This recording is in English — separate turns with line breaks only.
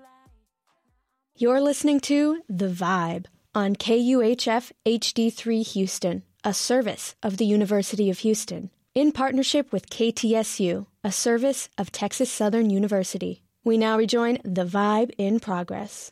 You're listening to The Vibe on KUHF HD3 Houston, a service of the University of Houston, in partnership with KTSU, a service of Texas Southern University. We now rejoin The Vibe in progress.